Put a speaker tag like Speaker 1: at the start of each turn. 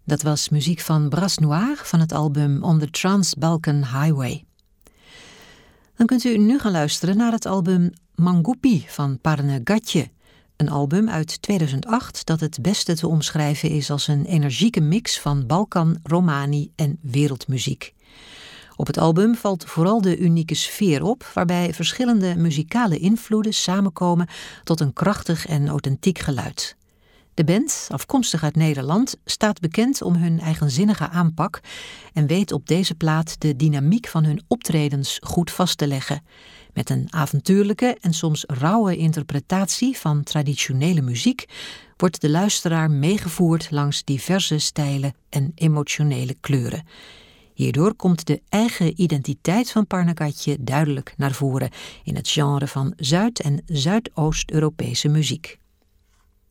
Speaker 1: Dat was muziek van Bras Noir van het album On the Trans-Balkan Highway. Dan kunt u nu gaan luisteren naar het album Mangupi van Parne Gatje. Een album uit 2008 dat het beste te omschrijven is als een energieke mix van Balkan, Romani en wereldmuziek. Op het album valt vooral de unieke sfeer op, waarbij verschillende muzikale invloeden samenkomen tot een krachtig en authentiek geluid. De band, afkomstig uit Nederland, staat bekend om hun eigenzinnige aanpak en weet op deze plaat de dynamiek van hun optredens goed vast te leggen. Met een avontuurlijke en soms rauwe interpretatie van traditionele muziek wordt de luisteraar meegevoerd langs diverse stijlen en emotionele kleuren. Hierdoor komt de eigen identiteit van Parne Gatje duidelijk naar voren in het genre van Zuid- en Zuidoost-Europese muziek.